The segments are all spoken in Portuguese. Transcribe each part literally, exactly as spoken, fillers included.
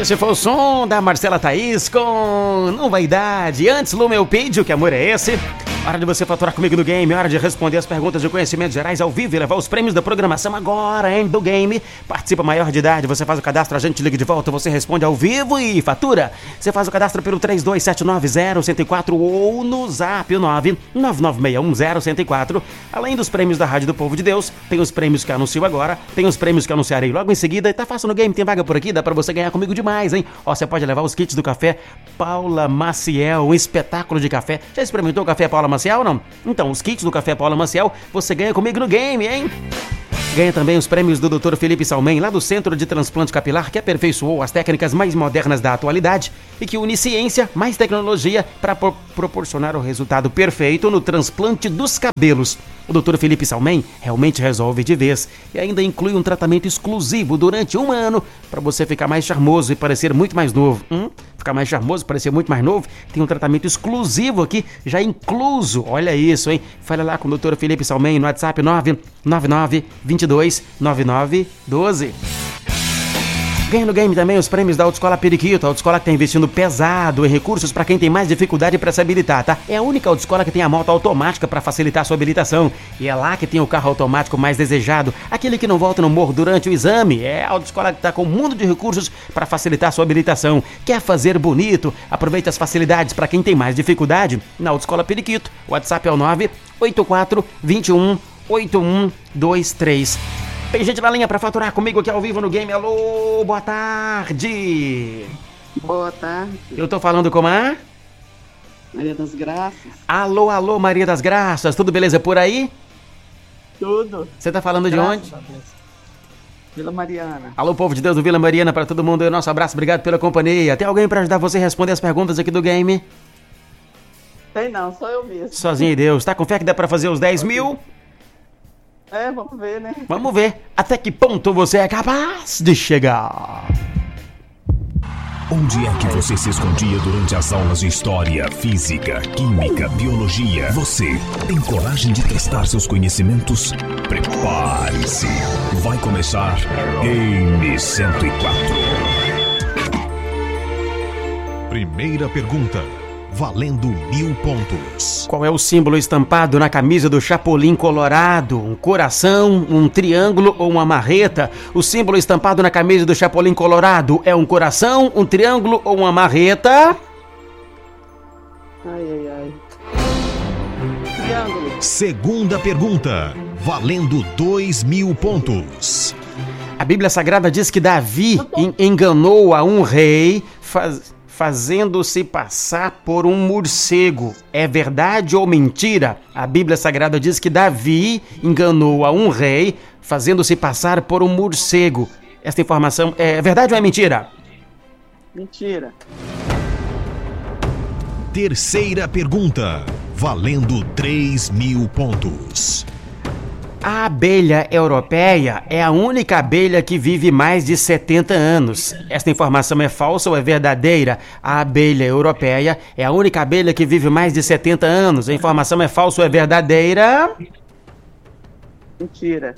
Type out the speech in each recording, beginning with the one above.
Esse foi o som da Marcela Thaís com Não Vaidade. Antes, Lu Meu Peidio, que amor é esse? Hora de você faturar comigo no game, hora de responder as perguntas de conhecimentos gerais ao vivo e levar os prêmios da programação agora, hein, do game. Participa maior de idade, você faz o cadastro, a gente liga de volta, você responde ao vivo e fatura. Você faz o cadastro pelo três dois sete nove zero um zero quatro ou no zap nove nove nove seis um zero um zero quatro. Além dos prêmios da Rádio do Povo de Deus, tem os prêmios que anuncio agora, tem os prêmios que anunciarei logo em seguida. E tá fácil no game, tem vaga por aqui, dá pra você ganhar comigo demais, hein. Ó, você pode levar os kits do café Paula Maciel, um espetáculo de café. Já experimentou o café Paula Maciel ou não? Então, os kits do Café Paula Maciel, você ganha comigo no game, hein? Ganha também os prêmios do doutor Felipe Salmen, lá do Centro de Transplante Capilar, que aperfeiçoou as técnicas mais modernas da atualidade e que une ciência mais tecnologia para pro- proporcionar o resultado perfeito no transplante dos cabelos. O doutor Felipe Salmen realmente resolve de vez e ainda inclui um tratamento exclusivo durante um ano para você ficar mais charmoso e parecer muito mais novo. Hum? Ficar mais charmoso, parecer muito mais novo, tem um tratamento exclusivo aqui, já incluso. Olha isso, hein? Fala lá com o doutor Felipe Salmen no WhatsApp nove nove nove dois dois nove nove um dois. Ganha no game também os prêmios da Autoescola Periquito, a autoescola que está investindo pesado em recursos para quem tem mais dificuldade para se habilitar, tá? É a única autoescola que tem a moto automática para facilitar a sua habilitação. E é lá que tem o carro automático mais desejado, aquele que não volta no morro durante o exame. É a autoescola que está com um mundo de recursos para facilitar a sua habilitação. Quer fazer bonito? Aproveite as facilidades para quem tem mais dificuldade. Na Autoescola Periquito, o WhatsApp é o nove oito quatro dois um oito um dois três. Tem gente na linha pra faturar comigo aqui ao vivo no game. Alô, boa tarde. Boa tarde. Eu tô falando com a... Maria das Graças. Alô, alô, Maria das Graças. Tudo beleza por aí? Tudo. Você tá falando de Graças onde? a Deus. Vila Mariana. Alô, povo de Deus do Vila Mariana, pra todo mundo. Nosso abraço, obrigado pela companhia. Tem alguém pra ajudar você a responder as perguntas aqui do game? Tem não, só eu mesmo. Sozinho em Deus. Tá com fé que dá pra fazer os dez mil? É, vamos ver, né? Vamos ver até que ponto você é capaz de chegar. Onde é que você se escondia durante as aulas de História, Física, Química, Biologia? Você tem coragem de testar seus conhecimentos? Prepare-se! Vai começar Game cento e quatro. Primeira pergunta, valendo mil pontos. Qual é o símbolo estampado na camisa do Chapolin Colorado? Um coração, um triângulo ou uma marreta? O símbolo estampado na camisa do Chapolin Colorado é um coração, um triângulo ou uma marreta? Ai, ai, ai. Triângulo. Segunda pergunta, valendo dois mil pontos. A Bíblia Sagrada diz que Davi en- enganou a um rei faz... fazendo-se passar por um morcego. É verdade ou mentira? A Bíblia Sagrada diz que Davi enganou a um rei, fazendo-se passar por um morcego. Esta informação é verdade ou é mentira? Mentira. Terceira pergunta, valendo três mil pontos. A abelha europeia é a única abelha que vive mais de setenta anos. Esta informação é falsa ou é verdadeira? A abelha europeia é a única abelha que vive mais de setenta anos. A informação é falsa ou é verdadeira? Mentira.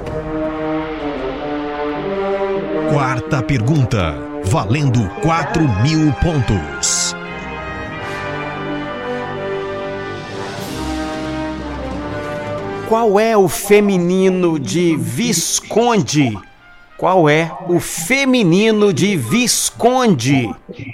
Quarta pergunta, valendo quatro mil pontos. Qual é o feminino de Visconde? Qual é o feminino de Visconde?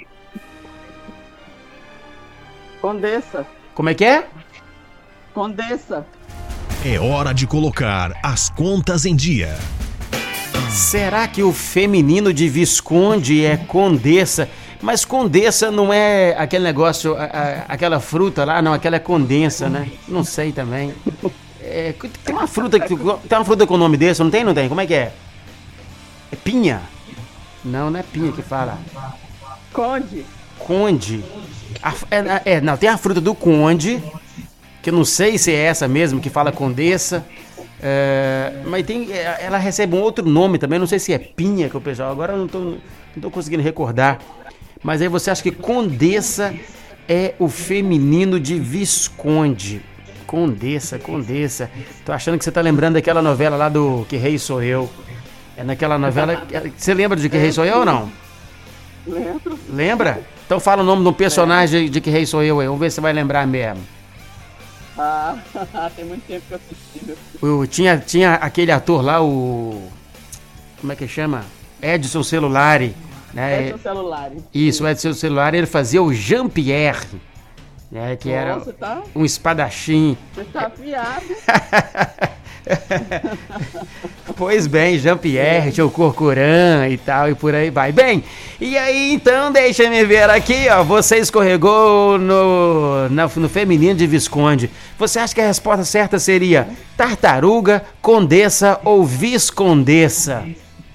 Condessa. Como é que é? Condessa. É hora de colocar as contas em dia. Será que o feminino de Visconde é Condessa? Mas Condessa não é aquele negócio, a, a, aquela fruta lá, não, aquela é Condensa, né? Não sei também. É, tem uma fruta que, tem uma fruta com o nome desse, não tem? Não tem? Como é que é? É pinha? Não, não é pinha que fala. Conde. Conde. A, é, é, não, tem a fruta do conde, que eu não sei se é essa mesmo que fala Condessa. É, mas tem, ela recebe um outro nome também, não sei se é pinha que o pessoal, agora eu não tô, não tô conseguindo recordar. Mas aí você acha que Condessa é o feminino de Visconde? Condessa, Condessa. Tô achando que você tá lembrando daquela novela lá do Que Rei Sou Eu. É naquela novela... Você lembra de Que Rei Sou Eu ou não? Lembro. Lembra? Então fala o nome de um personagem de Que Rei Sou Eu aí. Vamos ver se você vai lembrar mesmo. Ah, tem muito tempo que eu assisti. Meu filho. O, tinha, tinha aquele ator lá, o... Como é que chama? Edson Celulari. Né? Edson Celulari. Isso, o Edson Celulari, ele fazia o Jean-Pierre. Né? Que era Nossa, tá? um espadachim. Você tá afiado. Pois bem, Jean-Pierre, tinha o Corcoran e tal, e por aí vai. Bem, e aí então, deixa me ver aqui, ó, você escorregou no, no, no feminino de Visconde. Você acha que a resposta certa seria tartaruga, condessa ou viscondessa?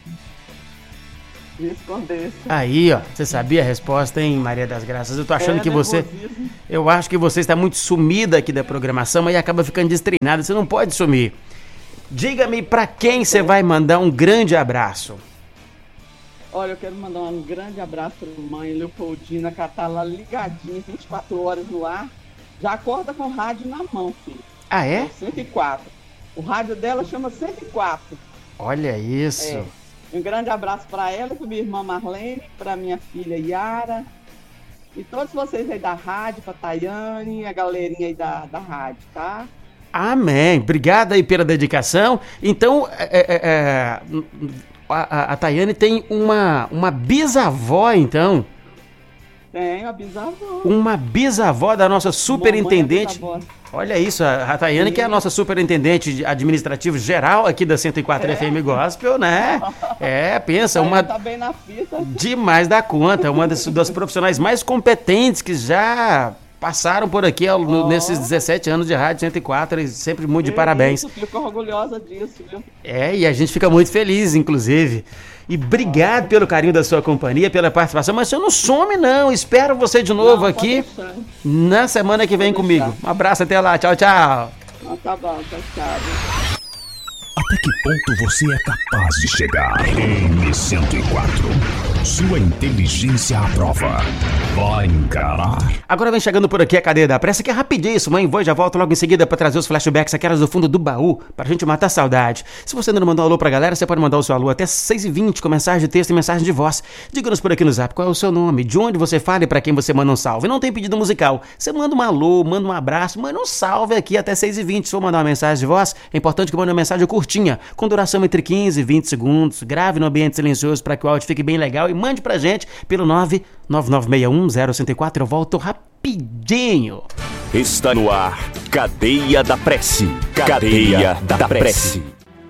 Viscondessa. Aí, ó, você sabia a resposta, hein, Maria das Graças? Eu tô achando É, que você... nervosismo. Eu acho que você está muito sumida aqui da programação, aí acaba ficando destreinada, você não pode sumir. Diga-me pra quem você vai mandar um grande abraço. Olha, eu quero mandar um grande abraço pra mãe Leopoldina, que ela tá lá ligadinha, vinte e quatro horas no ar. Já acorda com o rádio na mão, filho. Ah, é? cento e quatro. O rádio dela chama cento e quatro. Olha isso. É. Um grande abraço pra ela, pra minha irmã Marlene, pra minha filha Yara. E todos vocês aí da rádio, pra Tayane, a galerinha aí da, da rádio, tá? Amém. Obrigado aí pela dedicação. Então, é, é, é, a, a Tayane tem uma, uma bisavó, então. Tem a bisavó. Uma bisavó da nossa superintendente. Mamãe é bisavó. Olha isso, a Tayane, que é a nossa superintendente administrativo geral aqui da cento e quatro É. F M Gospel, né? É, pensa, Ela uma... tá bem na fita. Demais da conta, uma das, das profissionais mais competentes que já passaram por aqui ao- no- Oh. nesses dezessete anos de Rádio cento e quatro, e sempre muito de Que parabéns. Isso, fico orgulhosa disso, viu? É, e a gente fica muito feliz, inclusive. E obrigado pelo carinho da sua companhia, pela participação, mas você não some não, espero você de novo Não, aqui pode deixar. na semana que vem Pode comigo. deixar. Um abraço, até lá, tchau, tchau. Não, tá bom, tá tchau. Até que ponto você é capaz de chegar? M cento e quatro. Sua inteligência à prova. Vai encarar. Agora vem chegando por aqui a cadeia da pressa, que é rapidíssimo, hein? Vou e já volto logo em seguida pra trazer os flashbacks, aquelas do fundo do baú, pra gente matar a saudade. Se você ainda não mandou um alô pra galera, você pode mandar o seu alô até seis e vinte, com mensagem de texto e mensagem de voz. Diga-nos por aqui no zap qual é o seu nome, de onde você fala e pra quem você manda um salve. Não tem pedido musical. Você manda um alô, manda um abraço, manda um salve aqui até seis e vinte. Se for mandar uma mensagem de voz, é importante que mande uma mensagem curtinha, com duração entre quinze e vinte segundos. Grave no ambiente silencioso pra que o áudio fique bem legal e mande pra gente pelo nove nove nove seis um zero zero quatro. Eu volto rapidinho. Está no ar, Cadeia da Prece. Cadeia da Prece.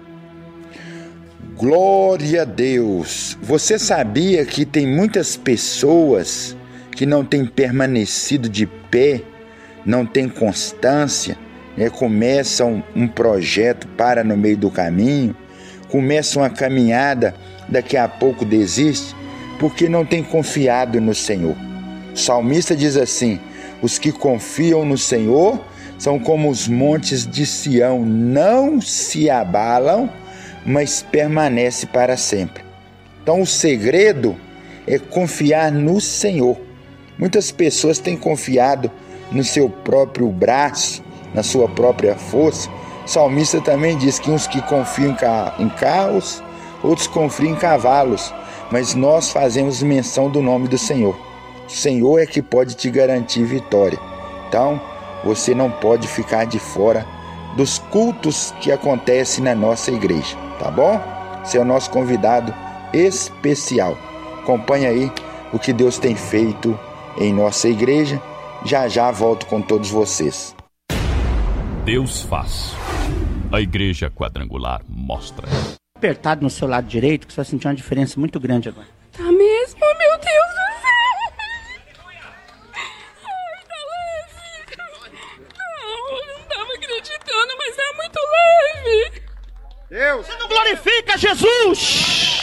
Glória a Deus! Você sabia que tem muitas pessoas que não têm permanecido de pé, não têm constância, né? Começam um projeto, para no meio do caminho, começam uma caminhada, daqui a pouco desiste, porque não tem confiado no Senhor. O salmista diz assim: os que confiam no Senhor são como os montes de Sião, não se abalam, mas permanece para sempre. Então o segredo é confiar no Senhor. Muitas pessoas têm confiado no seu próprio braço, na sua própria força. O salmista também diz que uns que confiam em carros, outros confiam em cavalos, mas nós fazemos menção do nome do Senhor. O Senhor é que pode te garantir vitória. Então, você não pode ficar de fora dos cultos que acontecem na nossa igreja, tá bom? Você é o nosso convidado especial. Acompanhe aí o que Deus tem feito em nossa igreja. Já já volto com todos vocês. Deus faz. A Igreja Quadrangular mostra. Apertado no seu lado direito, que você vai sentir uma diferença muito grande agora. Tá mesmo? Meu Deus do céu! Ai, tá leve! Não, eu não tava acreditando, mas é muito leve! Deus! Você não glorifica Jesus!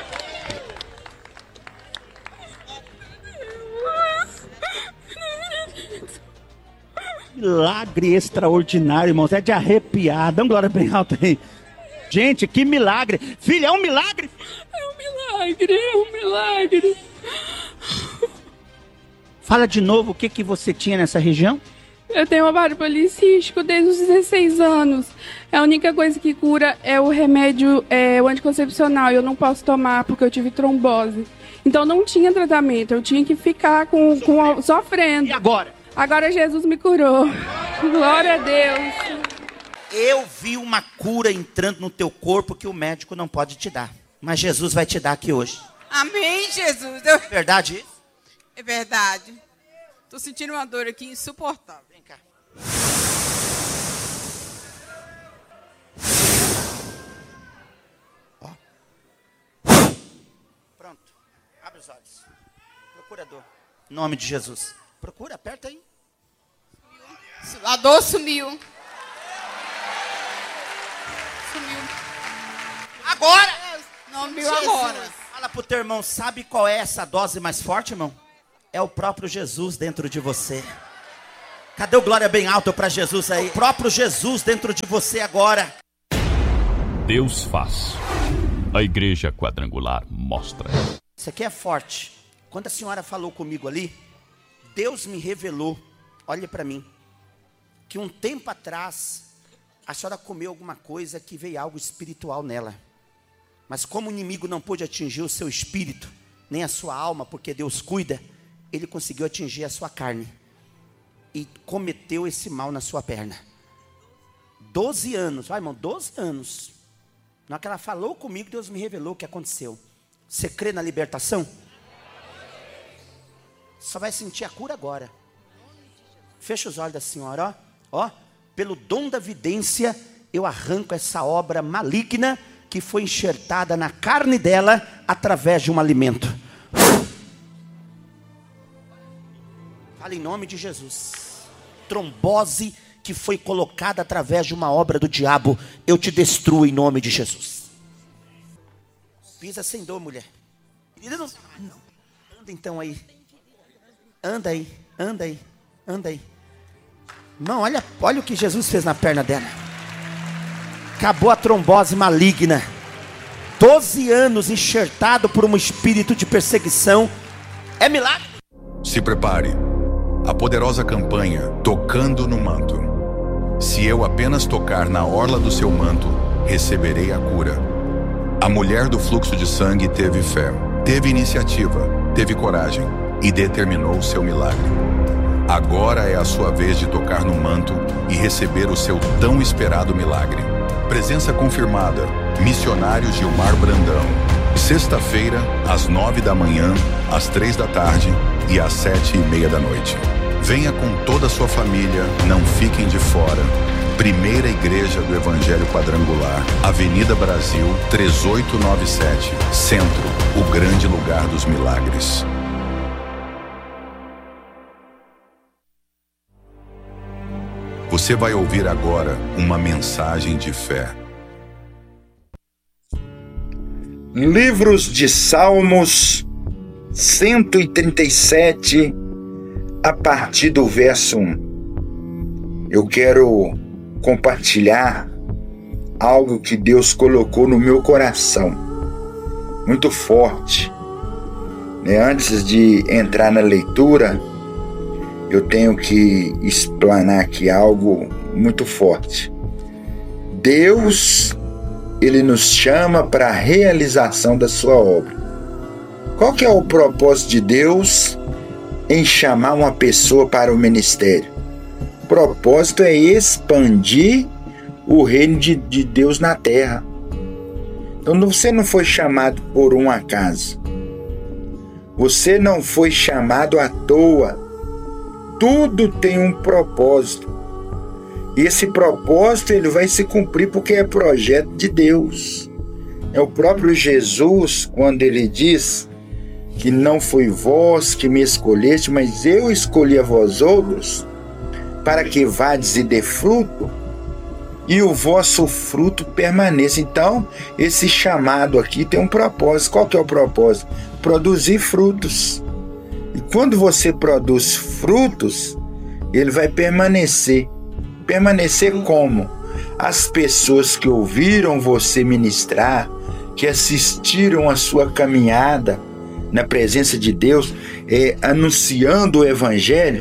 Milagre extraordinário, irmãos. É de arrepiar. Dá um glória bem alto aí. Gente, que milagre. Filha, é um milagre. É um milagre, é um milagre! Fala de novo o que, que você tinha nessa região. Eu tenho ovário policístico desde os dezesseis anos. A única coisa que cura é o remédio, é, o anticoncepcional. Eu não posso tomar porque eu tive trombose. Então não tinha tratamento, eu tinha que ficar com, com sofrendo. E agora? Agora Jesus me curou. Glória a Deus. Eu vi uma cura entrando no teu corpo que o médico não pode te dar. Mas Jesus vai te dar aqui hoje. Amém, Jesus. Eu... Verdade isso? É verdade. Tô sentindo uma dor aqui insuportável. Vem cá. Ó. Pronto. Abre os olhos. Procurador. Em nome de Jesus. Procura, aperta aí. A dor sumiu. Sumiu. Agora! Não, sumiu agora. Fala pro teu irmão, sabe qual é essa dose mais forte, irmão? É o próprio Jesus dentro de você. Cadê o glória bem alto para Jesus aí? O próprio Jesus dentro de você agora. Deus faz. A Igreja Quadrangular mostra. Isso aqui é forte. Quando a senhora falou comigo ali, Deus me revelou, olha para mim, que um tempo atrás a senhora comeu alguma coisa que veio algo espiritual nela. Mas como o inimigo não pôde atingir o seu espírito, nem a sua alma, porque Deus cuida, ele conseguiu atingir a sua carne e cometeu esse mal na sua perna. Doze anos, vai irmão, doze anos. Na hora que ela falou comigo, Deus me revelou o que aconteceu. Você crê na libertação? Só vai sentir a cura agora. Fecha os olhos da senhora, ó. Ó, pelo dom da vidência, eu arranco essa obra maligna que foi enxertada na carne dela através de um alimento. Fala em nome de Jesus. Trombose que foi colocada através de uma obra do diabo, eu te destruo em nome de Jesus. Pisa sem dor, mulher. Não. Anda então aí. Anda aí, anda aí, anda aí. Irmão, olha, olha o que Jesus fez na perna dela. Acabou a trombose maligna. Doze anos enxertado por um espírito de perseguição. É milagre. Se prepare. A poderosa campanha Tocando no Manto. Se eu apenas tocar na orla do seu manto, receberei a cura. A mulher do fluxo de sangue teve fé, teve iniciativa, teve coragem e determinou o seu milagre. Agora é a sua vez de tocar no manto e receber o seu tão esperado milagre. Presença confirmada, missionário Gilmar Brandão. Sexta-feira, às nove da manhã, às três da tarde e às sete e meia da noite. Venha com toda a sua família, não fiquem de fora. Primeira Igreja do Evangelho Quadrangular, Avenida Brasil, três oito nove sete, Centro, o grande lugar dos milagres. Você vai ouvir agora uma mensagem de fé. Livros de Salmos cento e trinta e sete, a partir do verso um. Eu quero compartilhar algo que Deus colocou no meu coração, muito forte. Antes de entrar na leitura, eu tenho que explanar aqui algo muito forte. Deus, Ele nos chama para a realização da sua obra. Qual que é o propósito de Deus em chamar uma pessoa para o ministério? O propósito é expandir o reino de, de Deus na terra. Então você não foi chamado por um acaso. Você não foi chamado à toa. Tudo tem um propósito. E esse propósito ele vai se cumprir porque é projeto de Deus. É o próprio Jesus, quando ele diz que não foi vós que me escolheste, mas eu escolhi a vós outros, para que vades e dê fruto, e o vosso fruto permaneça. Então, esse chamado aqui tem um propósito. Qual que é o propósito? Produzir frutos. E quando você produz frutos, ele vai permanecer. Permanecer como? As pessoas que ouviram você ministrar, que assistiram a sua caminhada na presença de Deus, é, anunciando o Evangelho,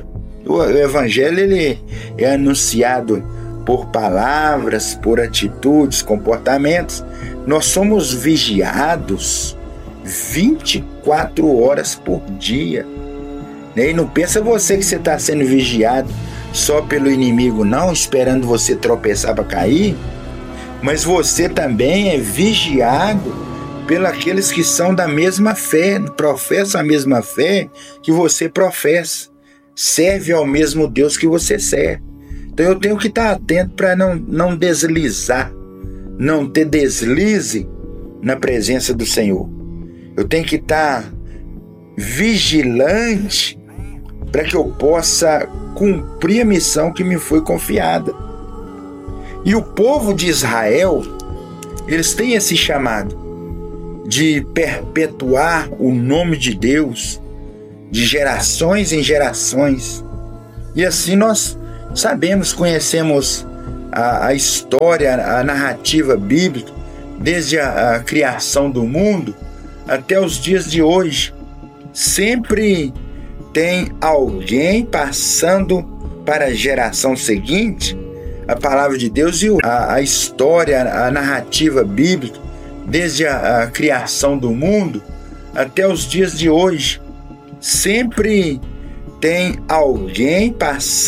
O evangelho ele é anunciado por palavras, por atitudes, comportamentos. Nós somos vigiados vinte e quatro horas por dia. E não pensa você que você está sendo vigiado só pelo inimigo, não, esperando você tropeçar para cair. Mas você também é vigiado pelos aqueles que são da mesma fé, professam a mesma fé que você professa, serve ao mesmo Deus que você serve. Então eu tenho que estar atento para não, não deslizar, não ter deslize na presença do Senhor. Eu tenho que estar vigilante para que eu possa cumprir a missão que me foi confiada. E o povo de Israel, eles têm esse chamado de perpetuar o nome de Deus de gerações em gerações. E assim nós sabemos, conhecemos a, a história, a narrativa bíblica, desde a, a criação do mundo até os dias de hoje. Sempre tem alguém passando para a geração seguinte a palavra de Deus e a, a história, a narrativa bíblica, desde a, a criação do mundo até os dias de hoje. Sempre tem alguém passando